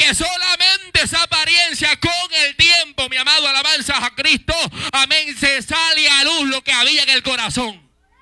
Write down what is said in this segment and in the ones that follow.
que solamente esa apariencia con el tiempo, mi amado, alabanzas a Cristo, amén, se sale a luz lo que había en el corazón.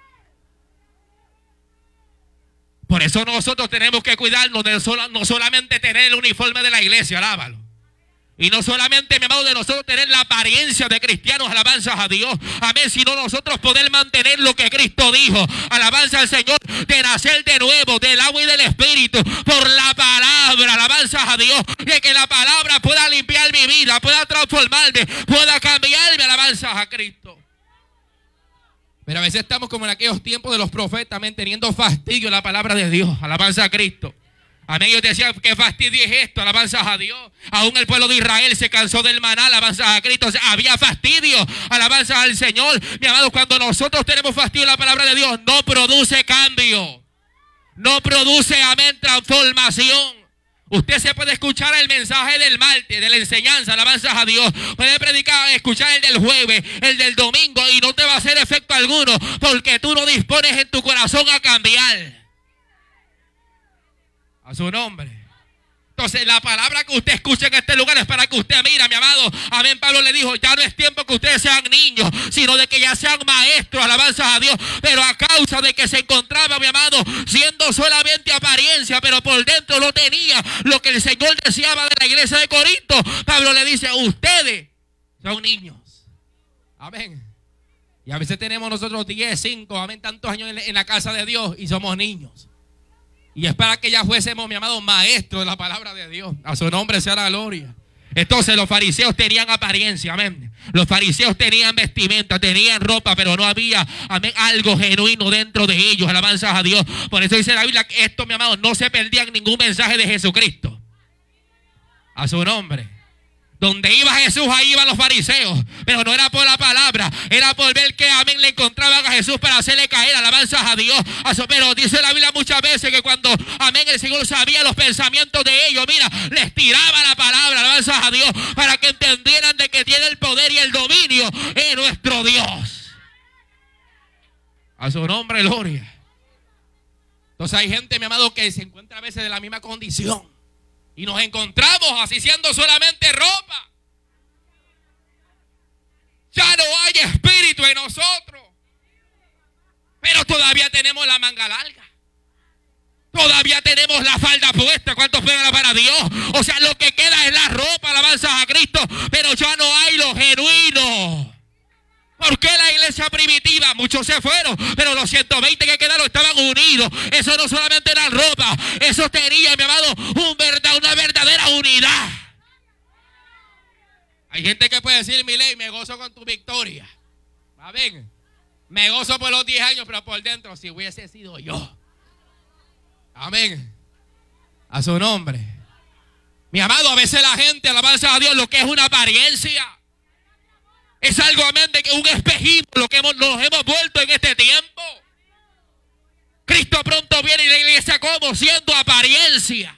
Por eso nosotros tenemos que cuidarnos de no solamente tener el uniforme de la iglesia, alábalo. Y no solamente, mi amado, de nosotros tener la apariencia de cristianos, alabanzas a Dios, amén, sino nosotros poder mantener lo que Cristo dijo, alabanza al Señor, de nacer de nuevo, del agua y del Espíritu, por la palabra, alabanzas a Dios, de que la palabra pueda limpiar mi vida, pueda transformarme, pueda cambiarme, alabanzas a Cristo. Pero a veces estamos como en aquellos tiempos de los profetas, amén, teniendo fastidio en la palabra de Dios, alabanza a Cristo. Amén, yo decía, qué fastidio es esto, alabanzas a Dios. Aún el pueblo de Israel se cansó del maná, alabanzas a Cristo. O sea, había fastidio, alabanzas al Señor. Mi amado, cuando nosotros tenemos fastidio en la palabra de Dios, no produce cambio. No produce, amén, transformación. Usted se puede escuchar el mensaje del martes, de la enseñanza, alabanzas a Dios. Puede predicar, escuchar el del jueves, el del domingo, y no te va a hacer efecto alguno, porque tú no dispones en tu corazón a cambiar. A su nombre. Entonces la palabra que usted escucha en este lugar es para que usted mira, mi amado. Amén, Pablo le dijo, ya no es tiempo que ustedes sean niños, sino de que ya sean maestros, alabanzas a Dios. Pero a causa de que se encontraba, mi amado, siendo solamente apariencia, pero por dentro no tenía lo que el Señor deseaba de la iglesia de Corinto, Pablo le dice, ustedes son niños. Amén. Y a veces tenemos nosotros 10, 5, amén, tantos años en la casa de Dios y somos niños. Y es para que ya fuésemos, mi amado, maestros de la palabra de Dios. A su nombre sea la gloria. Entonces los fariseos tenían apariencia, amén. Los fariseos tenían vestimenta, tenían ropa, pero no había, amén, algo genuino dentro de ellos. Alabanzas a Dios. Por eso dice la Biblia que esto, mi amado, no se perdían ningún mensaje de Jesucristo. A su nombre. Donde iba Jesús, ahí iban los fariseos. Pero no era por la palabra, era por ver que, amén, le encontraban a Jesús para hacerle caer, alabanzas a Dios. Pero dice la Biblia muchas veces que cuando, amén, el Señor sabía los pensamientos de ellos, mira, les tiraba la palabra, alabanzas a Dios, para que entendieran de que tiene el poder y el dominio en nuestro Dios. A su nombre, gloria. Entonces hay gente, mi amado, que se encuentra a veces de la misma condición. Y nos encontramos así siendo solamente ropa. Ya no hay espíritu en nosotros. Pero todavía tenemos la manga larga. Todavía tenemos la falda puesta. ¿Cuántos pegan para Dios? O sea, lo que queda es la ropa, alabanzas a Cristo. Pero ya no hay lo genuino. ¿Por qué la iglesia primitiva? Muchos se fueron, pero los 120 que quedaron estaban unidos. Eso no solamente era ropa, eso tenía, mi amado, una verdadera unidad. Hay gente que puede decir, Milei, me gozo con tu victoria. ¿Va bien? Me gozo por los 10 años, pero por dentro, si hubiese sido yo. Amén. A su nombre. Mi amado, a veces la gente alabanza a Dios lo que es una apariencia. Es algo, amén, de que un espejismo, lo que nos hemos vuelto en este tiempo. Cristo pronto viene y la iglesia como siendo apariencia.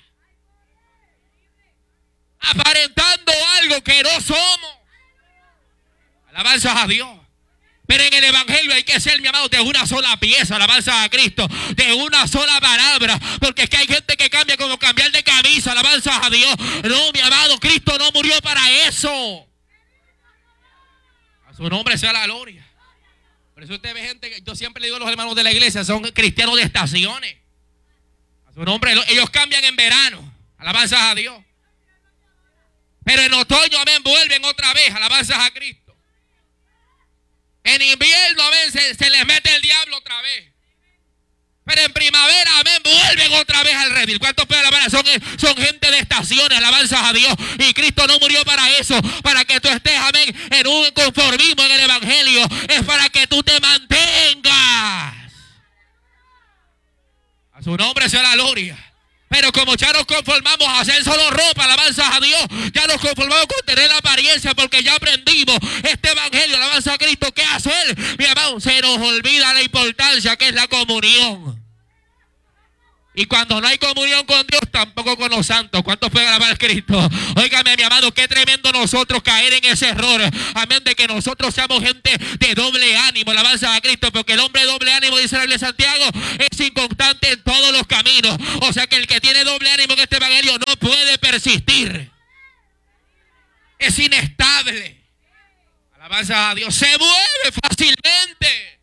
Aparentando algo que no somos. Alabanzas a Dios. Pero en el evangelio hay que ser, mi amado, de una sola pieza, alabanzas a Cristo, de una sola palabra, porque es que hay gente que cambia como cambiar de camisa, alabanzas a Dios. No, mi amado, Cristo no murió para eso. Su nombre sea la gloria. Por eso usted ve gente que yo siempre le digo a los hermanos de la iglesia, son cristianos de estaciones. A su nombre, ellos cambian en verano, alabanzas a Dios. Pero en otoño, amén, vuelven otra vez, alabanzas a Cristo. En invierno, amén, se les mete el diablo otra vez. Pero en primavera, amén, vuelven otra vez al redil. ¿Cuántos pegan la mano? Son gente de estaciones, alabanzas a Dios. Y Cristo no murió para eso, para que tú estés, amén, en un conformismo en el evangelio. Es para que tú te mantengas. A su nombre sea la gloria. Pero como ya nos conformamos a hacer solo ropa, alabanzas a Dios, ya nos conformamos con tener la apariencia, porque ya aprendimos este evangelio, alabanza a Cristo. ¿Qué hacer? Mi amado, se nos olvida la importancia que es la comunión. Y cuando no hay comunión con Dios, tampoco con los santos. ¿Cuántos pueden alabar a Cristo? Óigame, mi amado, qué tremendo nosotros caer en ese error. Amén, de que nosotros seamos gente de doble ánimo. Alabanza a Cristo, porque el hombre de doble ánimo, dice la Biblia de Santiago, es inconstante en todos los caminos. O sea que el que tiene doble ánimo en este evangelio no puede persistir. Alabanza a Dios. Se mueve fácilmente.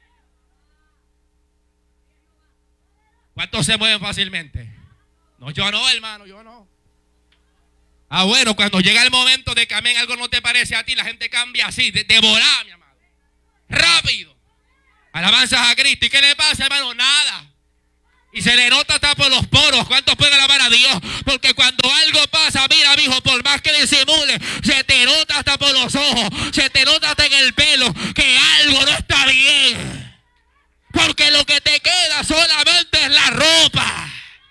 ¿Cuántos se mueven fácilmente? No, yo no, hermano, yo no. Bueno, cuando llega el momento de que amén, algo no te parece a ti, la gente cambia así, de volar, mi amado. Rápido. Alabanzas a Cristo. ¿Y qué le pasa, hermano? Nada. Y se le nota hasta por los poros. ¿Cuántos pueden alabar a Dios? Porque cuando algo pasa, mira, mijo, por más que disimule, se te nota hasta por los ojos, se te nota hasta en el pelo que algo no está bien. Porque lo que te queda solamente es la ropa.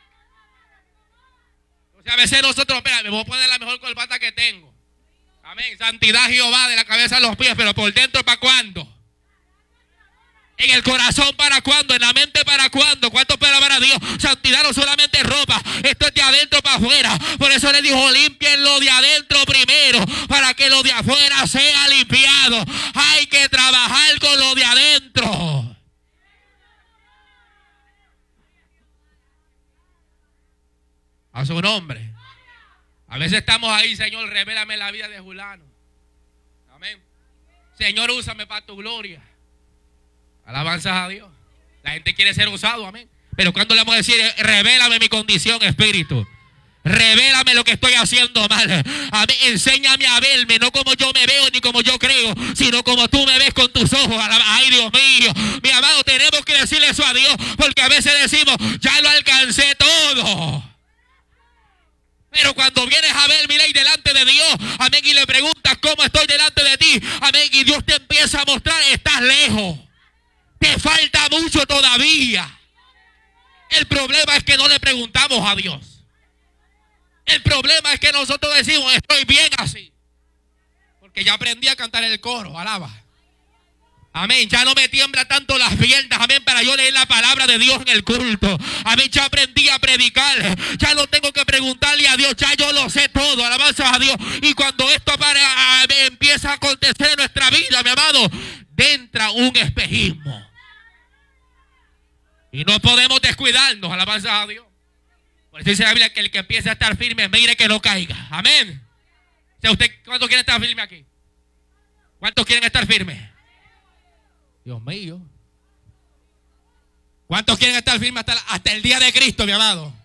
O sea, a veces nosotros, espera, me voy a poner la mejor corbata que tengo. Amén. Santidad Jehová de la cabeza a los pies, pero por dentro, ¿para cuándo? En el corazón, ¿para cuándo? En la mente, ¿para cuándo? ¿Cuántos pueden alabar a Dios? Santidad no solamente es ropa, esto es de adentro para afuera. Por eso le dijo, limpienlo de adentro primero, para que lo de afuera sea limpiado. Hay que trabajar con lo de adentro. A su nombre. A veces estamos ahí, Señor, revélame la vida de Julano. Amén. Señor, úsame para tu gloria. Alabanzas a Dios. La gente quiere ser usado, amén. Pero cuando le vamos a decir, revélame mi condición, Espíritu. Revélame lo que estoy haciendo mal. Amén. Enséñame a verme, no como yo me veo ni como yo creo, sino como tú me ves con tus ojos. Ay, Dios mío. Mi amado, tenemos que decirle eso a Dios, porque a veces decimos, ya lo alcancé todo. Pero cuando vienes a ver mi ley delante de Dios, amén, y le preguntas cómo estoy delante de ti, amén, y Dios te empieza a mostrar, estás lejos. Te falta mucho todavía. El problema es que no le preguntamos a Dios. El problema es que nosotros decimos, estoy bien así. Porque ya aprendí a cantar el coro, alaba. Amén, ya no me tiembla tanto las piernas, amén, para yo leer la palabra de Dios en el culto. Amén, ya aprendí a predicar, ya no tengo que preguntarle a Dios, ya yo lo sé todo, alabanzas a Dios. Y cuando esto empieza a acontecer en nuestra vida, mi amado, entra un espejismo. Y no podemos descuidarnos, alabanzas a Dios. Por eso dice la Biblia que el que empiece a estar firme, mire que no caiga. Amén. O sea, ¿cuántos quieren estar firmes aquí? ¿Cuántos quieren estar firmes? Dios mío. ¿Cuántos quieren estar firmes hasta el día de Cristo, mi amado?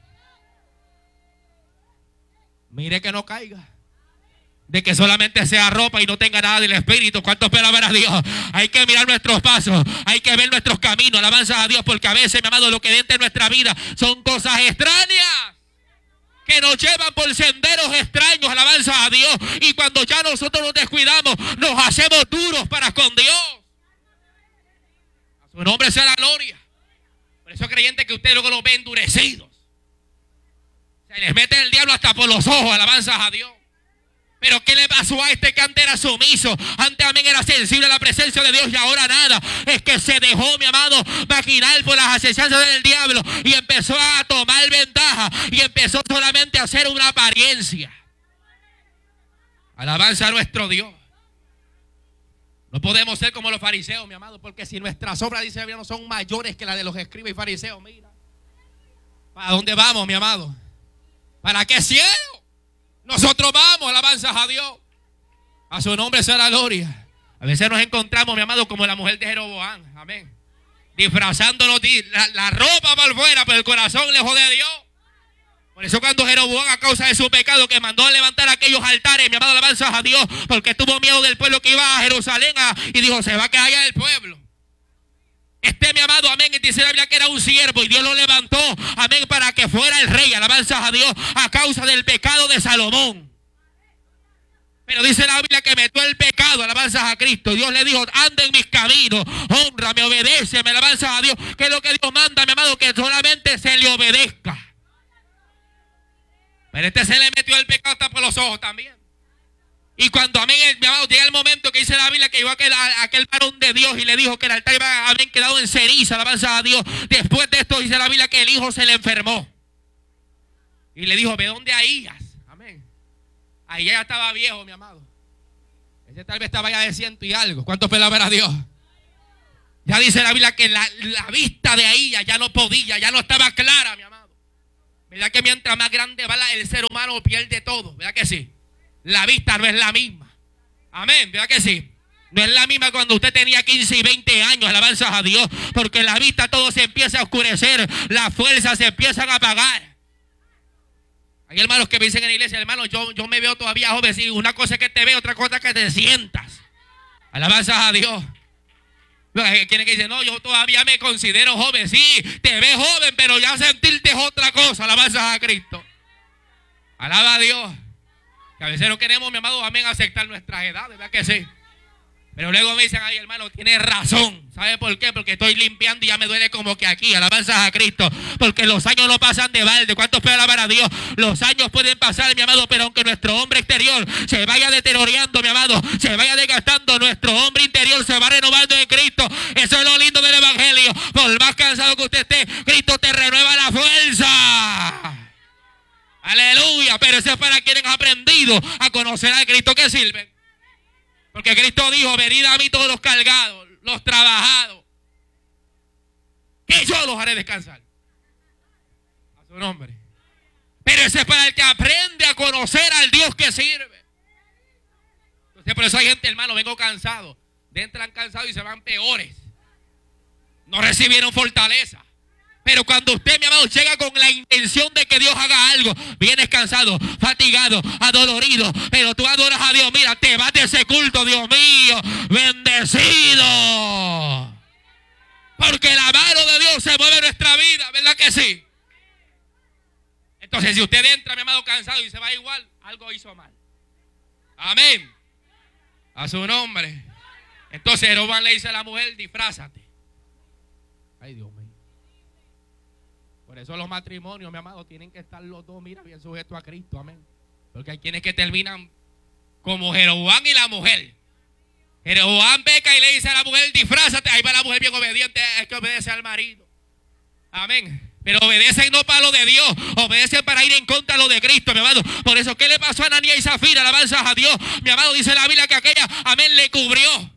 Mire que no caiga. De que solamente sea ropa y no tenga nada del Espíritu. ¿Cuántos pueden alabar a Dios? Hay que mirar nuestros pasos, hay que ver nuestros caminos, alabanzas a Dios, porque a veces, mi amado, lo que entra en nuestra vida son cosas extrañas que nos llevan por senderos extraños, alabanzas a Dios. Y cuando ya nosotros nos descuidamos, nos hacemos duros para con Dios. A su nombre sea la gloria. Por eso creyentes que usted luego los ve endurecidos. Se les mete el diablo hasta por los ojos, alabanzas a Dios. Pero ¿qué le pasó a este que antes era sumiso? Antes también era sensible a la presencia de Dios y ahora nada. Es que se dejó, mi amado, maquinar por las asechanzas del diablo y empezó a tomar ventaja y empezó solamente a hacer una apariencia. Alabanza a nuestro Dios. No podemos ser como los fariseos, mi amado, porque si nuestras obras, dice la Biblia, no son mayores que las de los escribas y fariseos, mira. ¿Para dónde vamos, mi amado? ¿Para qué cielo? Nosotros vamos, alabanzas a Dios. A su nombre sea la gloria. A veces nos encontramos, mi amado, como la mujer de Jeroboam. Amén. Disfrazándonos la ropa por fuera, pero el corazón lejos de Dios. Por eso cuando Jeroboam, a causa de su pecado, que mandó a levantar aquellos altares, mi amado, alabanzas a Dios, porque tuvo miedo del pueblo que iba a Jerusalén y dijo, se va a quedar allá el pueblo. Mi amado, amén, y dice la Biblia que era un siervo y Dios lo levantó, amén, para que fuera el rey, alabanzas a Dios, a causa del pecado de Salomón. Pero dice la Biblia que metió el pecado, alabanzas a Cristo. Dios le dijo, anda en mis caminos, honrame, obedéceme, alabanzas a Dios. Que es lo que Dios manda, mi amado, que solamente se le obedezca. Pero se le metió el pecado hasta por los ojos también. Y cuando, amén, mi amado, llega el momento que dice la Biblia que llegó aquel varón de Dios y le dijo que el altar iba a haber quedado en ceniza, alabanza a Dios. Después de esto dice la Biblia que el hijo se le enfermó. Y le dijo, ¿ve dónde Ahías? Amén. Ahías ya estaba viejo, mi amado. Ese tal vez estaba ya de 100 y algo. ¿Cuántos pueden alabar a Dios? Ya dice la Biblia que la vista de Ahías ya no podía, ya no estaba clara, mi amado. ¿Verdad que mientras más grande va el ser humano pierde todo? ¿Verdad que sí? La vista no es la misma. Amén, ¿verdad que sí? No es la misma cuando usted tenía 15 y 20 años, alabanzas a Dios, porque en la vista todo se empieza a oscurecer, las fuerzas se empiezan a apagar. Hay hermanos que me dicen en la iglesia, hermano, yo me veo todavía joven, sí, una cosa es que te veo, otra cosa es que te sientas. Alabanzas a Dios. Hay quienes que dicen, no, yo todavía me considero joven, sí, te ves joven, pero ya sentirte es otra cosa, alabanzas a Cristo. Alaba a Dios. Que a veces no queremos, mi amado, amén, aceptar nuestras edades, ¿verdad que sí? Pero luego me dicen, ay hermano, tienes razón. ¿Sabe por qué? Porque estoy limpiando y ya me duele como que aquí. Alabanzas a Cristo. Porque los años no pasan de balde. ¿Cuántos pueden alabar a Dios? Los años pueden pasar, mi amado, pero aunque nuestro hombre exterior se vaya deteriorando, mi amado, se vaya desgastando, nuestro hombre interior se va renovando en Cristo. Eso es lo lindo del Evangelio. Por más cansado que usted esté, Cristo te renueva la fuerza. Aleluya. Pero eso es para quienes han aprendido a conocer al Cristo que sirven. Porque Cristo dijo, venid a mí todos los cargados, los trabajados, que yo los haré descansar. A su nombre. Pero ese es para el que aprende a conocer al Dios que sirve. Entonces por eso hay gente, hermano, vengo cansado. Entran cansados y se van peores. No recibieron fortaleza. Pero cuando usted, mi amado, llega con la intención de que Dios haga algo, vienes cansado, fatigado, adolorido, pero tú adoras a Dios, mira, te vas de ese culto, Dios mío, bendecido. Porque la mano de Dios se mueve en nuestra vida, ¿verdad que sí? Entonces, si usted entra, mi amado, cansado y se va igual, algo hizo mal. Amén. A su nombre. Entonces, Jeroboam le dice a la mujer, disfrázate. Ay, Dios mío. Por eso los matrimonios, mi amado, tienen que estar los dos, mira, bien sujetos a Cristo, amén. Porque hay quienes que terminan como Jeroboam y la mujer. Jeroboam peca y le dice a la mujer, disfrázate. Ahí va la mujer bien obediente, es que obedece al marido. Amén. Pero obedecen no para lo de Dios, obedecen para ir en contra de lo de Cristo, mi amado. Por eso, ¿qué le pasó a Ananías y Zafira? Alabanzas a Dios, mi amado, dice la Biblia que aquella, amén, le cubrió.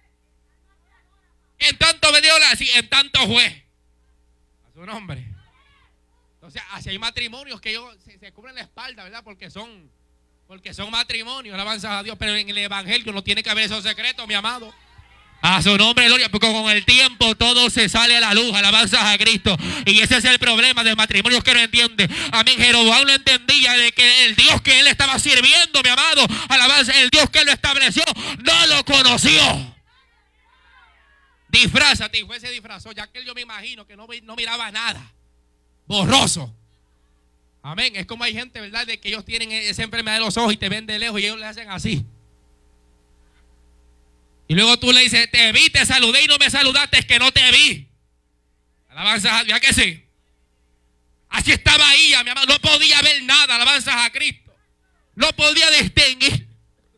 En tanto me dio en tanto fue. A su nombre. O sea, así hay matrimonios que ellos se cubren la espalda, ¿verdad? Porque son matrimonios, alabanzas a Dios. Pero en el Evangelio no tiene que haber esos secretos, mi amado. A su nombre, gloria, porque con el tiempo todo se sale a la luz, alabanzas a Cristo. Y ese es el problema de matrimonios que no entienden. Amén. Jeroboam no entendía de que el Dios que él estaba sirviendo, mi amado, alabanza, el Dios que lo estableció, no lo conoció. Disfrázate, y fue se disfrazó, ya que yo me imagino que no miraba nada. Borroso. Amén. Es como hay gente, ¿verdad? De que ellos tienen esa enfermedad de los ojos y te ven de lejos y ellos le hacen así. Y luego tú le dices, te vi, te saludé y no me saludaste, es que no te vi. Alabanzas a Dios, que sí. Así estaba ahí, mi amado. No podía ver nada, alabanzas a Cristo. No podía distinguir.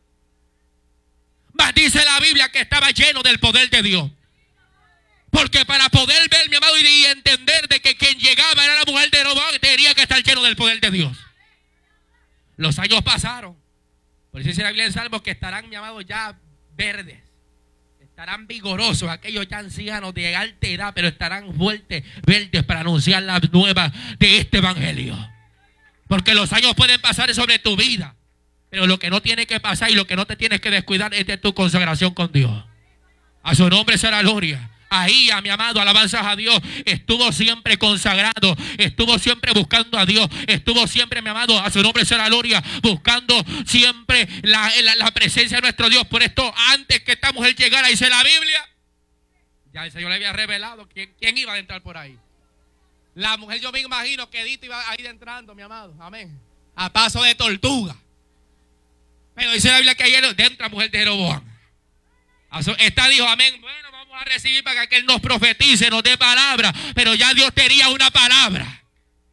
Mas dice la Biblia que estaba lleno del poder de Dios. Porque para poder ver, mi amado, y entender de que quien llegaba era la mujer de Jeroboam, tenía que estar lleno del poder de Dios. Los años pasaron. Por eso dice la Biblia en Salmos que estarán, mi amado, ya verdes. Estarán vigorosos, aquellos ya ancianos de alta edad, pero estarán fuertes, verdes para anunciar las nuevas de este Evangelio. Porque los años pueden pasar sobre tu vida, pero lo que no tiene que pasar y lo que no te tienes que descuidar es de tu consagración con Dios. A su nombre será gloria. Ahí, a mi amado, alabanzas a Dios, estuvo siempre consagrado, estuvo siempre buscando a Dios, estuvo siempre, mi amado, a su nombre será gloria, buscando siempre la presencia de nuestro Dios. Por esto, antes que esta mujer llegara, dice la Biblia, ya el Señor le había revelado quién iba a entrar por ahí. La mujer, yo me imagino que Edith iba a ir entrando, mi amado, amén, a paso de tortuga. Pero dice la Biblia que ayer entra mujer de Jeroboam. Esta dijo, amén, bueno, vamos a recibir para que Él nos profetice, nos dé palabra. Pero ya Dios tenía una palabra.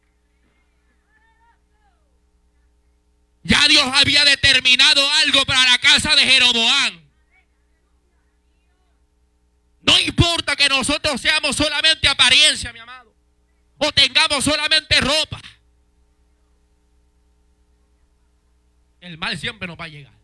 Ya Dios había determinado algo para la casa de Jeroboam. No importa que nosotros seamos solamente apariencia, mi amado, o tengamos solamente ropa. El mal siempre nos va a llegar.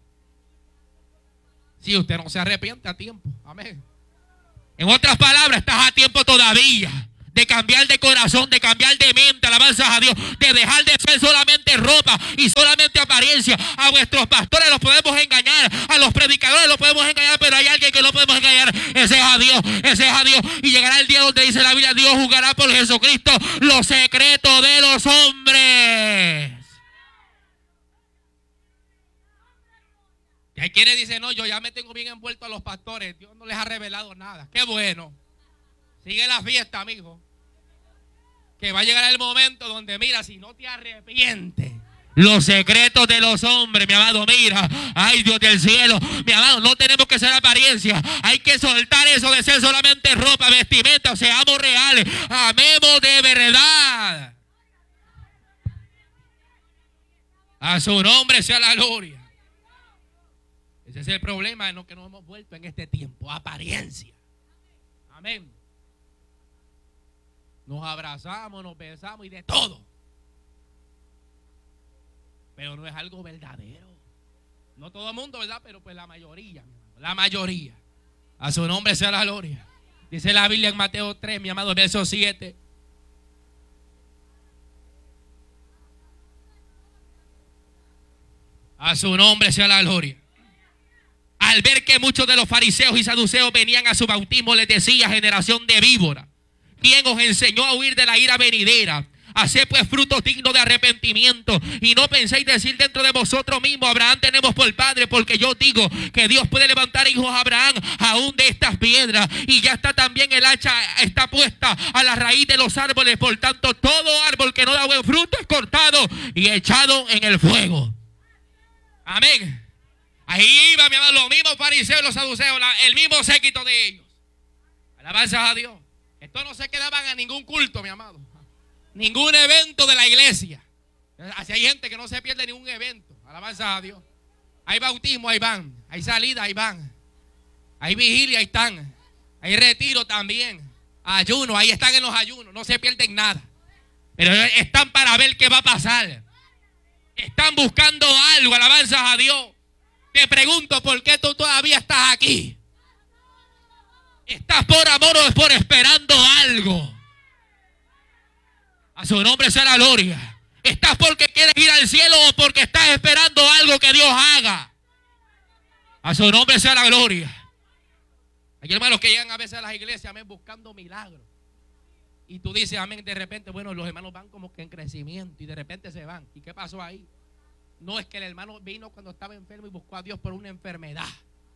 Si usted no se arrepiente a tiempo. Amén. En otras palabras, estás a tiempo todavía de cambiar de corazón, de cambiar de mente, alabanzas a Dios, de dejar de ser solamente ropa y solamente apariencia. A vuestros pastores los podemos engañar, a los predicadores los podemos engañar, pero hay alguien que no podemos engañar. Ese es a Dios, ese es a Dios. Y llegará el día donde dice la Biblia, Dios juzgará por Jesucristo los secretos de los hombres. Y hay quienes dicen, no, yo ya me tengo bien envuelto a los pastores, Dios no les ha revelado nada. Qué bueno. Sigue la fiesta, amigo. Que va a llegar el momento donde, mira, si no te arrepientes, los secretos de los hombres, mi amado, mira, ay Dios del cielo, mi amado, no tenemos que ser apariencia, hay que soltar eso de ser solamente ropa, vestimenta, seamos reales, amemos de verdad. A su nombre sea la gloria. Ese es el problema en lo que nos hemos vuelto en este tiempo, apariencia. Amén. Nos abrazamos, nos besamos y de todo. Pero no es algo verdadero. No todo el mundo, ¿verdad? Pero pues la mayoría. La mayoría. A su nombre sea la gloria. Dice la Biblia en Mateo 3, mi amado, verso 7. A su nombre sea la gloria. Al ver que muchos de los fariseos y saduceos venían a su bautismo, les decía: generación de víbora, ¿quién os enseñó a huir de la ira venidera? Haced pues frutos dignos de arrepentimiento, y no penséis decir dentro de vosotros mismos: Abraham tenemos por padre, porque yo digo que Dios puede levantar hijos a Abraham aún de estas piedras. Y ya está también el hacha, está puesta a la raíz de los árboles. Por tanto, todo árbol que no da buen fruto es cortado y echado en el fuego. Amén. Ahí iba, mi amado, los mismos fariseos y los saduceos, el mismo séquito de ellos. Alabanzas a Dios. Estos no se quedaban a ningún culto, mi amado. Ningún evento de la iglesia. Así hay gente que no se pierde ningún evento. Alabanzas a Dios. Hay bautismo, ahí van. Hay salida, ahí van. Hay vigilia, ahí están. Hay retiro también. Ayuno, ahí están en los ayunos. No se pierden nada. Pero están para ver qué va a pasar. Están buscando algo. Alabanzas a Dios. Te pregunto, ¿por qué tú todavía estás aquí? ¿Estás por amor o por esperando algo? A su nombre sea la gloria. ¿Estás porque quieres ir al cielo o porque estás esperando algo que Dios haga? A su nombre sea la gloria. Hay hermanos que llegan a veces a las iglesias, amén, buscando milagros. Y tú dices, amén, de repente, bueno, los hermanos van como que en crecimiento y de repente se van. ¿Y qué pasó ahí? No, es que el hermano vino cuando estaba enfermo y buscó a Dios por una enfermedad.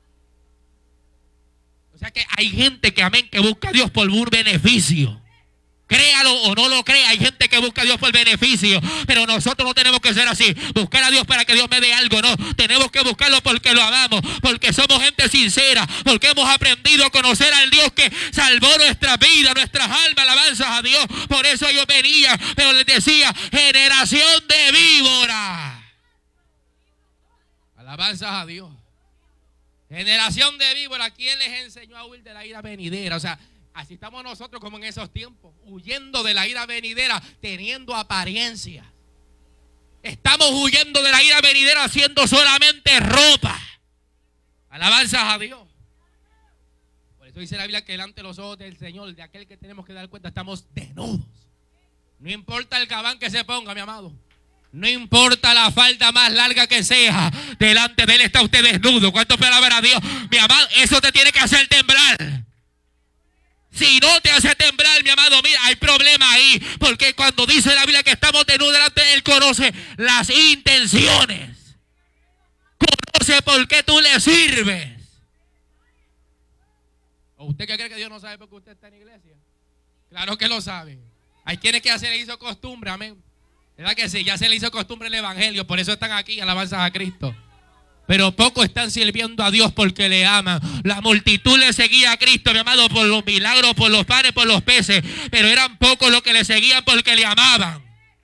O sea que hay gente que, amén, que busca a Dios por un beneficio. Créalo o no lo crea, hay gente que busca a Dios por beneficio, pero nosotros no tenemos que ser así, buscar a Dios para que Dios me dé algo, no, tenemos que buscarlo porque lo amamos, porque somos gente sincera, porque hemos aprendido a conocer al Dios que salvó nuestra vida, nuestras almas, alabanzas a Dios. Por eso ellos venían, pero les decía: generación de víboras. Alabanzas a Dios. Generación de víboras, ¿quién les enseñó a huir de la ira venidera? O sea, así estamos nosotros como en esos tiempos, huyendo de la ira venidera, teniendo apariencia. Estamos huyendo de la ira venidera haciendo solamente ropa. Alabanzas a Dios. Por eso dice la Biblia que delante de los ojos del Señor, de aquel que tenemos que dar cuenta, estamos desnudos. No importa el gabán que se ponga, mi amado. No importa la falda más larga que sea, delante de Él está usted desnudo. ¿Cuánto palabra a Dios? Mi amado, eso te tiene que hacer temblar. Si no te hace temblar, mi amado, mira, hay problema ahí. Porque cuando dice la Biblia que estamos desnudos delante de Él, conoce las intenciones. Conoce por qué tú le sirves. ¿O usted qué cree que Dios no sabe por qué usted está en la iglesia? Claro que lo sabe. Hay quienes que ya se le hizo costumbre, amén. ¿Verdad que sí? Ya se le hizo costumbre el evangelio, por eso están aquí, alabanzas a Cristo. Pero pocos están sirviendo a Dios porque le aman. La multitud le seguía a Cristo, mi amado, por los milagros, por los panes, por los peces. Pero eran pocos los que le seguían porque le amaban.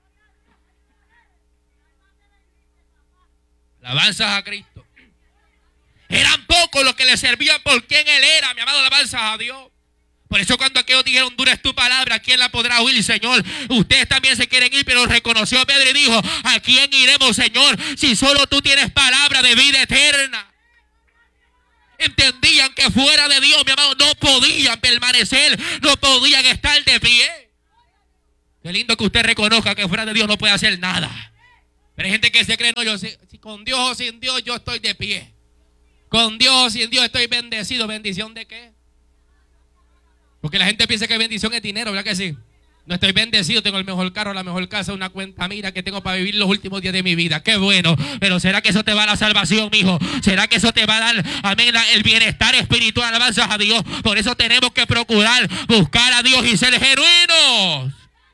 Alabanzas a Cristo. Eran pocos los que le servían por quien Él era, mi amado, alabanzas a Dios. Por eso cuando aquellos dijeron: dura es tu palabra, ¿quién la podrá oír, Señor? Ustedes también se quieren ir, pero reconoció Pedro y dijo: ¿a quién iremos, Señor? Si solo tú tienes palabra de vida eterna. Entendían que fuera de Dios, mi amado, no podían permanecer, no podían estar de pie. Qué lindo que usted reconozca que fuera de Dios no puede hacer nada. Pero hay gente que se cree, no, yo si con Dios o sin Dios yo estoy de pie. Con Dios o sin Dios estoy bendecido. ¿Bendición de qué? Porque la gente piensa que bendición es dinero, ¿verdad que sí? No estoy bendecido, tengo el mejor carro, la mejor casa, una cuenta mira que tengo para vivir los últimos días de mi vida. Qué bueno, pero ¿será que eso te va a la salvación, mijo? ¿Será que eso te va a dar, amén, el bienestar espiritual? Alabanzas a Dios. Por eso tenemos que procurar buscar a Dios y ser genuinos.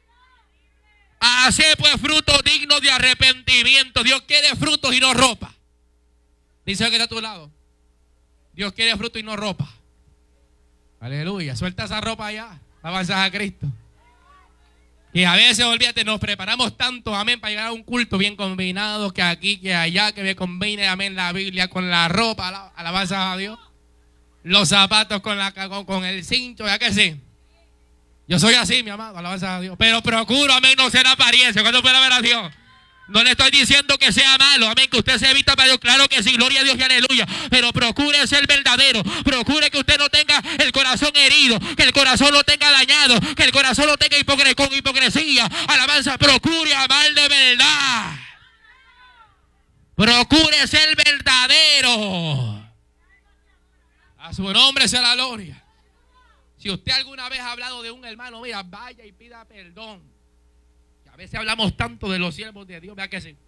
Hacer pues frutos dignos de arrepentimiento. Dios quiere frutos y no ropa. Dice que está a tu lado. Dios quiere frutos y no ropa. Aleluya. Suelta esa ropa allá. Alabanzas a Cristo. Y a veces, olvídate, nos preparamos tanto, amén, para llegar a un culto bien combinado, que aquí, que allá, que me combine, amén, la Biblia con la ropa, alabanzas a Dios. Los zapatos con el cincho, ¿ya que sí? Yo soy así, mi amado, alabanzas a Dios. Pero procuro, amén, no ser apariencia. ¿Cuándo puede ver a Dios? No le estoy diciendo que sea malo, amén, que usted se evita para Dios, claro que sí, gloria a Dios y aleluya. Pero procure ser verdadero, procure que usted no tenga el corazón herido, que el corazón lo tenga dañado, que el corazón lo tenga con hipocresía. Alabanza, procure amar de verdad. Procure ser verdadero. A su nombre sea la gloria. Si usted alguna vez ha hablado de un hermano, mira, vaya y pida perdón. A veces hablamos tanto de los siervos de Dios, vea que sí.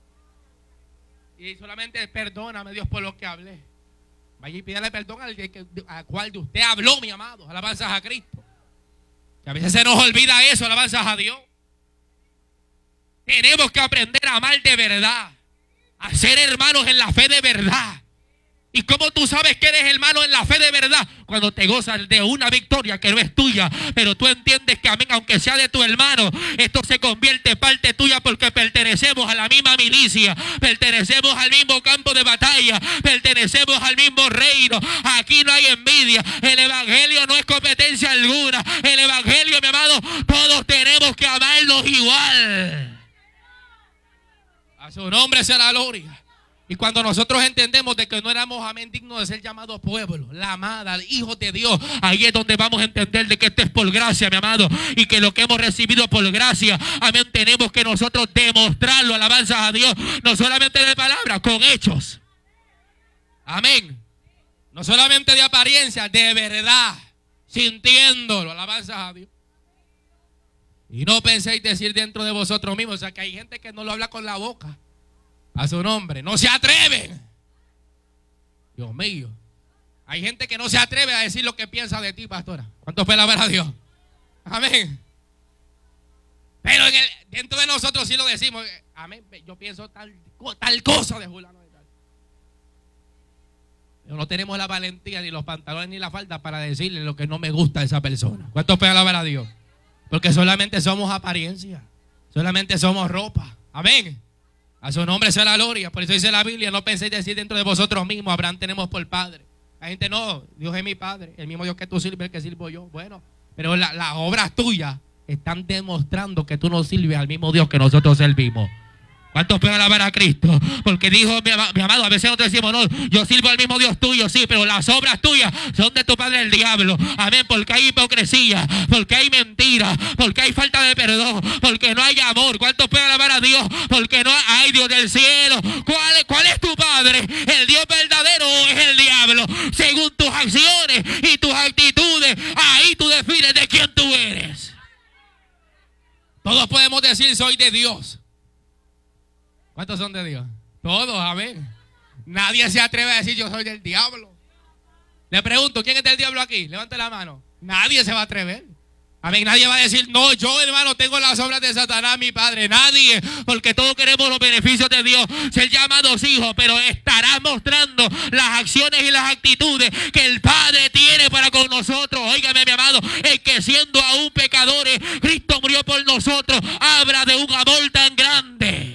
Y solamente perdóname, Dios, por lo que hablé. Vaya y pídale perdón al cual de usted habló, mi amado. Alabanzas a Cristo. Que a veces se nos olvida eso, alabanzas a Dios. Tenemos que aprender a amar de verdad. A ser hermanos en la fe de verdad. ¿Y cómo tú sabes que eres hermano en la fe de verdad? Cuando te gozas de una victoria que no es tuya, pero tú entiendes que, amén, aunque sea de tu hermano, esto se convierte en parte tuya porque pertenecemos a la misma milicia, pertenecemos al mismo campo de batalla, pertenecemos al mismo reino. Aquí no hay envidia. El evangelio no es competencia alguna. El evangelio, mi amado, todos tenemos que amarnos igual. A su nombre sea la gloria. Y cuando nosotros entendemos de que no éramos, amén, dignos de ser llamados pueblo, la amada, hijos de Dios, ahí es donde vamos a entender de que esto es por gracia, mi amado, y que lo que hemos recibido por gracia, amén, tenemos que nosotros demostrarlo, alabanzas a Dios, no solamente de palabras, con hechos. Amén. No solamente de apariencia, de verdad, sintiéndolo, alabanzas a Dios. Y no penséis decir dentro de vosotros mismos, o sea que hay gente que no lo habla con la boca. A su nombre, no se atreven. Dios mío. Hay gente que no se atreve a decir lo que piensa de ti, pastora. ¿Cuántos puede alabar a Dios? Amén. Pero dentro de nosotros sí lo decimos. Amén. Yo pienso tal cosa de fulano de tal. Pero no tenemos la valentía, ni los pantalones, ni la falda para decirle lo que no me gusta a esa persona. ¿Cuántos puede alabar a Dios? Porque solamente somos apariencia. Solamente somos ropa. Amén. A su nombre sea la gloria. Por eso dice la Biblia, no penséis decir dentro de vosotros mismos, Abraham tenemos por padre. La gente no, Dios es mi padre, el mismo Dios que tú sirves, el que sirvo yo. Bueno, pero las obras tuyas están demostrando que tú no sirves al mismo Dios que nosotros servimos. ¿Cuántos pueden alabar a Cristo? Porque dijo mi amado, a veces nosotros decimos, no, yo sirvo al mismo Dios tuyo, sí, pero las obras tuyas son de tu padre el diablo. Amén, porque hay hipocresía, porque hay mentira, porque hay falta de perdón, porque no hay amor. ¿Cuántos pueden alabar a Dios? Porque no hay Dios del cielo. ¿Cuál es tu padre? ¿El Dios verdadero o es el diablo? Según tus acciones y tus actitudes, ahí tú defines de quién tú eres. Todos podemos decir, soy de Dios. ¿Cuántos son de Dios? Todos, amén. Nadie se atreve a decir yo soy del diablo. Le pregunto, ¿quién es del diablo aquí? Levante la mano. Nadie se va a atrever. Amén. Nadie va a decir, no, yo hermano tengo las obras de Satanás, mi padre. Nadie, porque todos queremos los beneficios de Dios, ser llamados hijos, pero estarás mostrando las acciones y las actitudes que el Padre tiene para con nosotros. Óigame, mi amado, el que siendo aún pecadores, Cristo murió por nosotros, habla de un amor tan grande.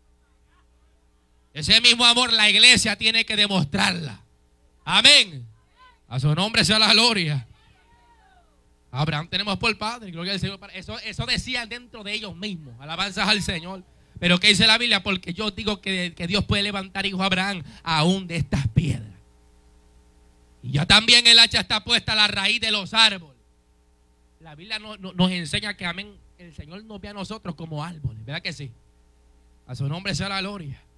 Ese mismo amor la iglesia tiene que demostrarla. Amén. A su nombre sea la gloria. Abraham tenemos por padre, gloria al Señor. Eso decían dentro de ellos mismos. Alabanzas al Señor. Pero ¿qué dice la Biblia? Porque yo digo que Dios puede levantar hijo a Abraham aún de estas piedras. Y ya también el hacha está puesta a la raíz de los árboles. La Biblia nos enseña que, amén, el Señor nos ve a nosotros como árboles. ¿Verdad que sí? A su nombre sea la gloria.